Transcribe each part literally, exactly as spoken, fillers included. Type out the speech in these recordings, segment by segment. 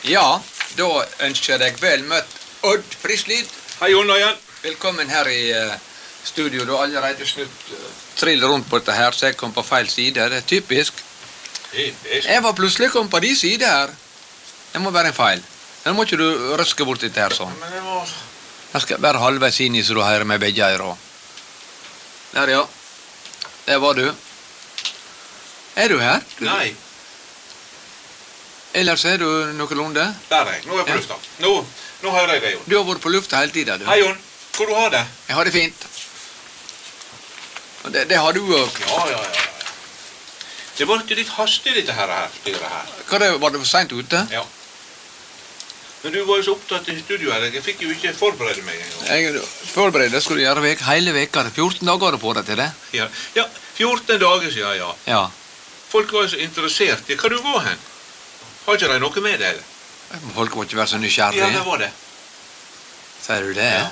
Ja, da ønsker jeg deg vel møtt Odd Frislid. Hei, Jon og Jan. Velkommen her i uh, studio. Du har allerede snutt uh, trill rundt på dette her, så jeg kom på feil side. Det er typisk. Typisk. Jeg var plutselig kom på de side her. Det må være en feil. Nå må ikke du røske bort dette her sånn. Men det var... Jeg skal være halvveis inn i så du hører med begge øyre. Der, ja. Der var du. Er du her? Du... Nei. Ellers er du noenlunde? Der er jeg. Nå er jeg på lufta. Nå, nå hører jeg deg, Jon. Du har vært på lufta hele tiden, du. Hei, Jon. Hvor du har det? Jeg har det fint. Og det, det har du også. Ja, ja, ja. Det var ikke litt hastig, dette her, her, styret her. Hva det, var det for sent ute? Ja. Men du var jo så opptatt i studio her. Jeg fikk jo ikke forberede meg en gang. Jeg forbereder skal du gjøre vek, hele veka. fjorten dager har du på deg til det. Ja, ja fjorten dager siden, ja. Ja. Folk var jo så interessert i hva du var hen. Har ikke de noe med det, eller? Folk må ikke være så nysgjerrige. Ja, det var det. Sier du det? Ja.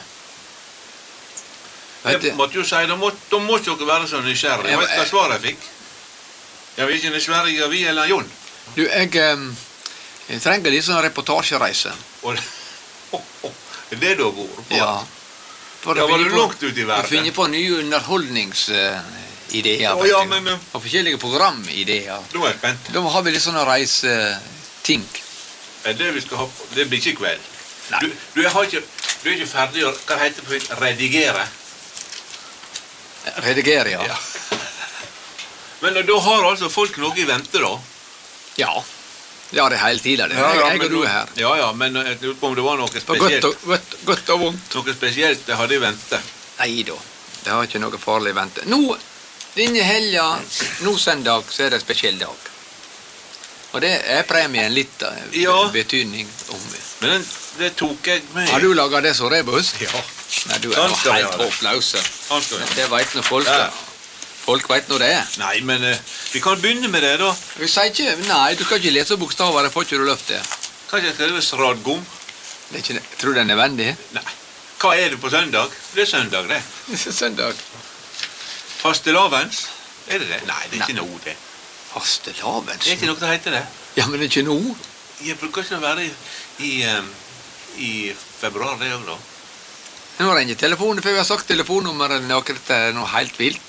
Vet Jeg du, måtte jo si, da må, da må ikke dere være så nysgjerrige. Ja, Vet du hva svaret jeg fikk? Jeg vil ikke nysgjerrige vi eller Jon. du jeg, em, jeg trenger litt sånn reportasjereise. Og oh, oh, det du har vært på. Ja. For Ja, å var finne du på- langt ute i verden? å finne på nye underholdningsideer. Å, vet ja, du. men, men Og forskjellige programideer. nå er jeg spent. Da har vi litt sånne reiseting. Er det vi skal ha på? Det blir ikke i kveld. Nei. Du, du, er ikke, du er ikke ferdig å, hva heter det på fint? Redigere. Redigere, ja. Ja. Men da har altså folk noe i vente, da. Ja. Ja, det er hele tiden. Det. Jeg, jeg men og du nå- er her. Ja, ja, men jeg lurer på om det var noe På godt spesielt. og, godt, godt og vondt. Noe spesielt det hadde i vente. Nei da. Det har ikke noe farlig vente. Nå, denne helga, nå søndag, så er det en spesiell dag. Og det er premien litt av Ja. betydning om. Men den, det tok jeg med. Har du laget det som rebus? Ja. Nei, du er Sånn jo skal vi helt ha det. håpløse. Han skal vi. Det vet nå folk. Ja. Folk vet nå det. Nei, men eh, vi kan begynne med det, da. Vi sier ikke, nei, du skal ikke lese bokstaver, det får ikke du løft det. Kan ikke skrive sradgom? Det er ikke, jeg tror det er nødvendig. Nei. Hva er det på søndag? Det er søndag, det. Søndag. Fastelavns? Er det det? Nei, det er Nei. ikke noe, det. Fastelavns. Det er ikke noe det heter det. Ja, men det er ikke noe. Jeg bruker ikke å være i, i, em, i februar, det òg, da. Nå ringer telefonen, for vi har sagt telefonnummeret noe, dette er noe helt vilt.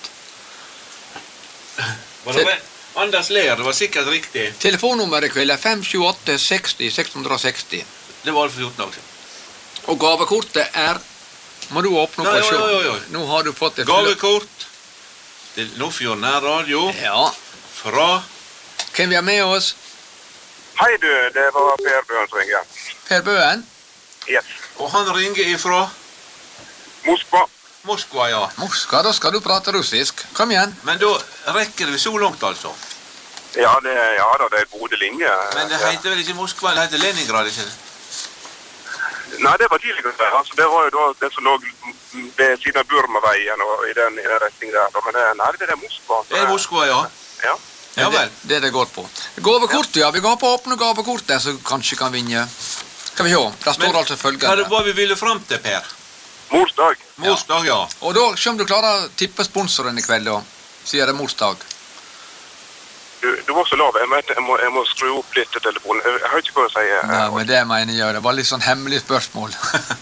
Var det med? Anders ler, det var sikkert riktig. Telefonnummeret i kveld er fem sju åtte seksti seks seksti. Det var det for fjorten dager siden. Og gavekortet er, må du åpne opp Ja, og se. ja, ja, ja. Nå har du fått et Gavekort til Nordfjord nærradio Ja, fra hvem vi har med oss? Hei du, det var Per Bøen som ringer. Per Bøen? Yes. Og han ringer ifra Moskva. Moskva, ja. Moskva, da skal du prate russisk. Kom igjen. Men da rekker vi så langt, altså. Ja, det, ja da, det er gode linjer. Men det heter vel ikke Moskva, det heter Leningrad, ikke det? Nei, det var tidligere. Altså, det var jo da det som lå ved siden av Burma-veien og i den, i den retningen der. Men det, nei, det er Moskva. Det er Moskva, ja. Ja. Ja vel. Det, det er det går på. Gavekortet, ja. Vi går på å åpne gavekortet, så kanskje kan vinne. Skal vi se. Der står Men altså Hva det følgende. var vi ville fram til, Per? Morsdag. Morsdag, ja. Og da, se om du klarer å tippe sponsoren i kveld, da. Sier det morsdag. Du, du var så lav. Jeg, vet, jeg, må, jeg må skru opp litt til telefonen. Jeg, jeg har ikke hva å si. Nei, men det mener jeg, det var litt sånn hemmelig spørsmål.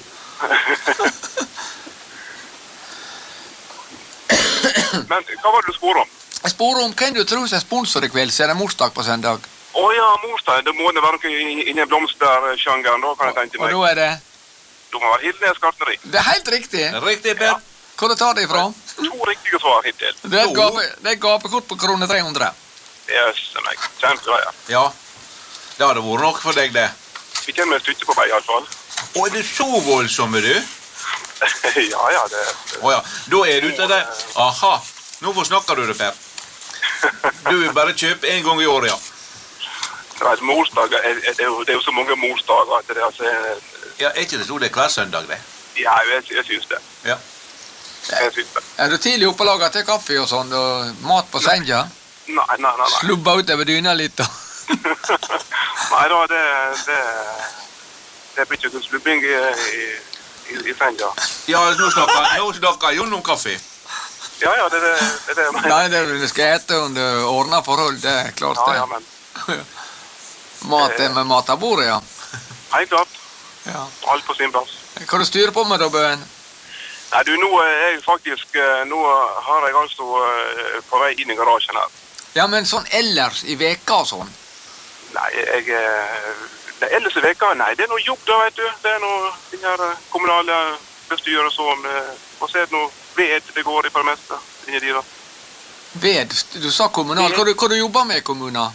Men hva var det du spør om? Jeg spør om hvem du tror som er sponsor i kveld, så er det morsdag på søndag. Å ja, morsdag. Det må det være noe i- inni blomstersjangeren, da kan jeg tenke Og meg. da er det... Du må være Hildnes gartneri. Det er helt riktig. Riktig, Per. Hvor du tar det ifra? To riktige svar hittil. Det er et, gave, det er et gavekort på krone tre hundre. Jøsse meg. Kjempegreier. Ja. Det hadde vært nok for deg, det. Vi kommer et stykke på vei, i alle fall. Å, er du så voldsom, er du? ja, ja, det... Å ja. Da er du til deg. Aha. Nå forsnakker du det, Per. Du vil bare kjøpe en gang i året, ja. Nei, morsdager, er- er- det, er jo, det er jo så mange morsdager at det altså... Ja, er ikke det så det er hver søndag, det? Ja, jeg, jeg synes det. Ja. Jeg synes det. Er du tidlig oppe og lager til kaffe og sånn, og mat på senga? Nei, nei, nei, nei. Slubba ut over dyna litt, da. nei da, det... Det, det blir ikke slubbing i, i, i, i senga. Ja, nå snakker, nå snakker Jon om kaffe. Ja, ja, det er det, det, er det jeg mener. Nei, det du skal ete under ordna forhold, det er klart Ja, det. ja, men... Mat er med matabordet, ja. Helt klart. Ja. Alt på sin plass. Hva du styrer på med da, Bøen? Nei, du, nå er jeg faktisk, eh, nå har jeg altså eh, på vei inn i garasjen her. Ja, men sånn ellers i veka og sånn? Nei, jeg, eh, det er ellers i veka, nei, det er noe jobb da, vet du. Det er noe, de her eh, kommunale bestyrer som, eh, og så er det noe ved det går i for det meste, inni de da. Ved? Du sa kommunal. Hva du, hva du jobber med i kommunen?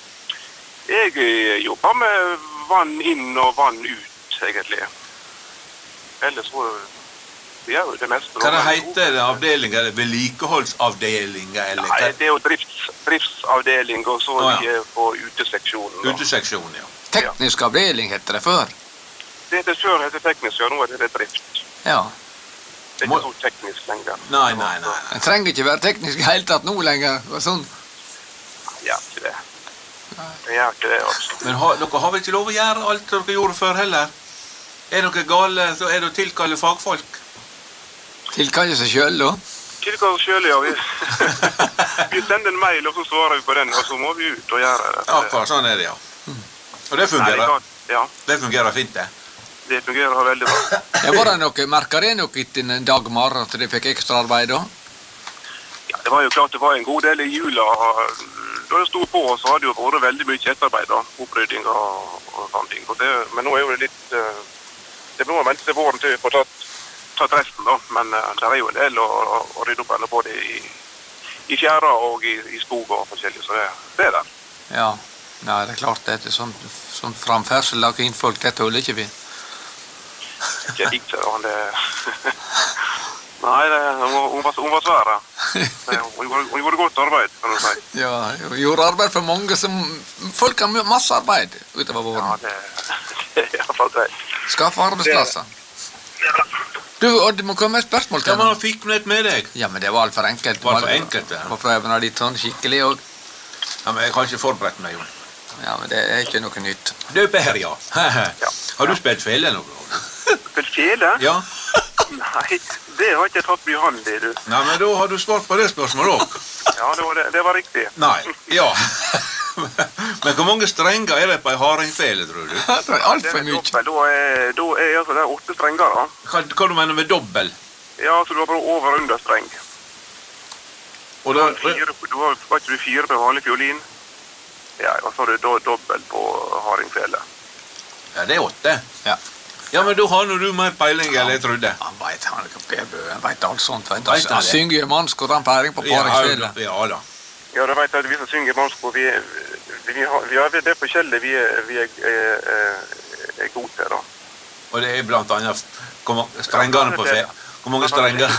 Jeg eh, jobber med vann inn og vann ut, egentlig. Ellers så, det er jo det meste. Hva det heter det avdeling? Er det vedlikeholdsavdeling? Eller Nei, hva? det er jo drifts, driftsavdeling, og så Å, ja. vi er på uteseksjonen. da. Uteseksjon, ja. Teknisk avdeling heter det før. Det heter før heter teknisk, ja, nå er det drift. Ja. Det er Må- ikke så teknisk lenger. Nei, nei, nei. nei. En trenger ikke være teknisk i hele tatt nå lenger. Og sånn. Ja, ikke det. Det er ikke det, altså. Men har, dere har vel ikke lov å gjøre alt dere gjorde før heller? Er dere gale, så er det å tilkalle fagfolk. Tilkalle seg sjøl, da. Kirka oss selv, ja. Vi, vi sender en mail, og så svarer vi på den, og så må vi ut og gjøre det. Akkurat sånn er det, ja. Og det Nei, det, fungerer, kan, ja, det fungerer fint, det. det fungerer veldig bra. Ja, var det noe, merker det noe etter en dag morgen at de fikk ekstra arbeid da? Ja, det var jo klart det var en god del i jula. Da det stod på, så hadde det jo vært veldig mye etterarbeid, da. Opprydding og, og sånne ting. Og det, men nå er jo det litt... eh, Det må vente til våren til vi får tatt, tatt resten, da. Men uh, det er jo en del å, å, å rydde opp eller både i, i fjæra og i, i skog og forskjellig, så det, det er der. Ja. Nei, det er klart det er sånn, sånn framferdsel av kvinnfolk, det tåler ikke vi. Ikke likt, da. Det... Nei, det, hun, var- hun, var, hun var svær, da. Det- Hun gjorde, hun gjorde godt arbeid, kan du si. Ja, gjorde arbeid for mange som... Folk har mye- masse arbeid utover Ja, våren. det, det er i hvert fall greit. Skaffe arbeidsplasser. Du, Odd, det må komme et spørsmål Ja, til men meg. han fikk med med deg. Ja, men det var alt for enkelt. Var det for enkelt, det? På prøven av litt sånn skikkelig, og... Ja, men jeg har ikke forberedt meg, Jon. Ja, men det er ikke noe nytt. Du, Per, ja. Har du spilt fele noe? Spilt fele? Ja. Nei, det har ikke jeg tatt mye hand i, du. Nei, men da har du svart på det spørsmålet også. Ja, det var, det, det var riktig. Nei, ja. Men hvor mange strenger er det på en hardingfele, tror du? Det er alt Det for er mye. dobbel. Da er, da er altså det er åtte strenger, da. Hva, hva du mener med dobbel? Ja, så du har bare over- og understreng. Og da, Fire, du har var ikke du fire på vanlig fiolin? Ja, og så har du do, dobbel på hardingfele. ja, det er åtte. Ja. Ja, men da har nå du mer peiling enn jeg trodde. Han vet han ikke Per Bø, han vet alt sånt. Vet. Vet han Han det? synger jo mannskor, han pæring på Ja, paringsfjellet. ja da. Ja, du vet at vi som synger mannsko, vi, vi, vi, har, vi har det forskjellige vi, er- vi er, er, er, er gode til, da. Og det er blant annet hvor mange strengene på fe. Hvor mange strenger?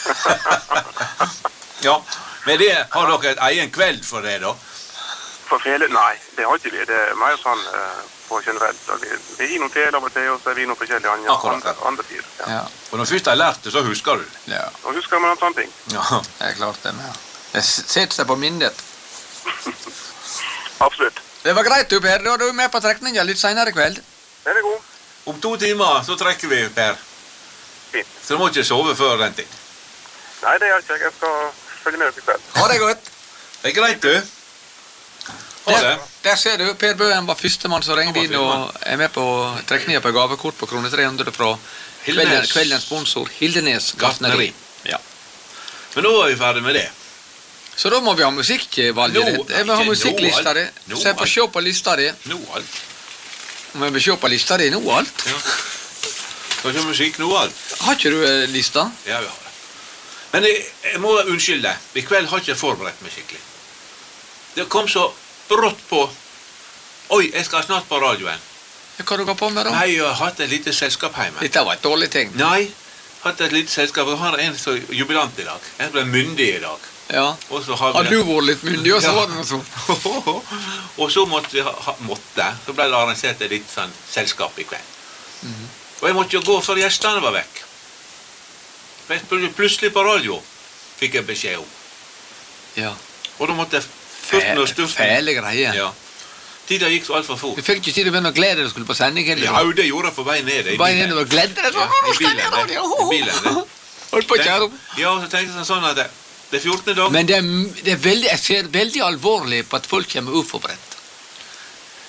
Ja, men det har dere et egen kveld for det, da? For fele? Nei, det har ikke vi. Det er mer sånn uh, på generelt. Da. Vi, vi gir noen fele av og til, og så er vi noen forskjellige andre, Akkurat. andre, andre tider. Ja. Ja, Og når først har lært det, så husker du det. ja, Og husker man sånne ting? Ja. det er klart det med. Det setter seg på minnet. Absolutt. Det var greit, du, Per. Da er du med på trekningen litt senere i kveld. Den er god. Om to timer så trekker vi, Per. Fint. Så du må ikke sove før den tid. Nei, det gjør ikke jeg. Jeg skal følge med dere i kveld. Ha det godt. Det er greit, du. Ha det. Der, der ser du, Per Bøen var førstemann som ringte Han inn var og er med på trekningen på gavekort på krone tre hundre fra Hildenes. kvelden, kveldens sponsor Hildenes Gartneri. Gartneri. Ja. Men nå er vi ferdig med det. Så da må vi ha musikkvalget Nå, ditt. Jeg vil ha ikke musikklista nå di. alt. Nå Så jeg får alt. se på lista di. Nå alt. Om jeg vil se på lista di nå alt. Ja. Skal ikke musikk nå alt. Har ikke du eh, lista? Ja, vi har det. Men jeg, jeg må unnskylde. I kveld har ikke jeg forberedt meg skikkelig. Det kom så brått på. Oi, jeg skal snart på radioen. Hva har du gått på med da? Nei, jeg har hatt et lite selskap hjemme. Dette var et dårlig ting. Nei, hatt et lite selskap. Jeg har en som er jubilant i dag. En som er myndig i dag. Ja. Og så har Har vi du vært litt myndig, og så Ja. var det noe sånt? Og så måtte vi ha, ha, måtte, så ble det arrangert et litt sånn selskap i kveld. Mhm. Og jeg måtte jo gå før gjestene var vekk. Men pl- plutselig på radio fikk jeg beskjed om. Ja. Og da måtte jeg furten og sturten. Fæle greier. Ja. Tida gikk så alt for fort. Du fikk ikke tid til å begynne å glede deg skulle på sending? eller Ja, noe? jo, det gjorde jeg på vei ned. i Bare bilen. innover og gledde deg Ja, sånn? i Nå skal bilen, jeg det. radio! I bilen, det. Holdt på å kjære opp. Ja, så tenkte jeg sånn at det, det er fjortende dag. Men det er, det er veldig, jeg ser veldig alvorlig på at folk kommer uforberedt.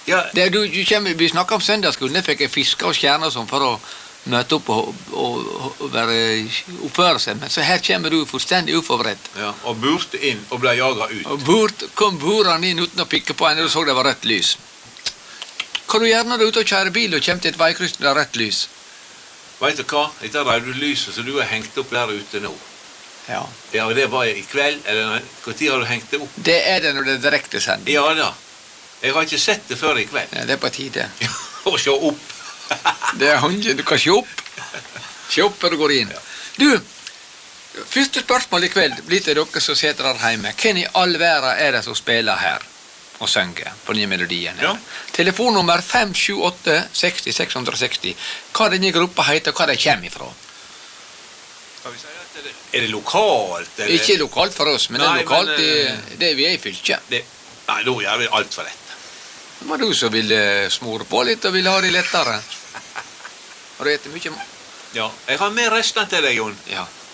Ja, Det, du, du kommer, vi snakket om søndagsskolen, det fikk jeg fisker og stjerner som for å møte opp og, og, og være, oppføre seg, men så her kommer du fullstendig uforberedt. ja, og burte inn og ble jaget ut. Og bort, kom burene inn uten å pikke på en, og du så det var rødt lys. Hva du gjør når du er ute og kjører bil og kommer til et veikryss med rødt lys? Vet du hva? Dette røde lyset som du har hengt opp der ute nå. Ja. Ja, og det var i kveld, eller hvor tid har du hengt det opp? Det er det når det er direkte sending. Ja da. Jeg har ikke sett det før i kveld. Ja, det er på tide. Og se opp. Det er hundre, du kan se opp. Se opp før du går inn. Du, første spørsmål i kveld blir til dere som sitter der hjemme. Hvem i all verden er det som spiller her og synger på denne melodien? Ja. Telefonnummer fem sju åtte seks null seks seks null. Hva denne gruppa heter, og hva de kommer ifra. Skal vi si at det, er det lokalt? Eller? Ikke lokalt for oss, men Nei, det er lokalt men, i eh, det vi er i fylket. Det, nei, nå gjør vi alt for rett. Det var du som ville smore på litt og ville ha det lettere. Har du etter mye? Ja, jeg har mer restene til deg, Jon. Ja.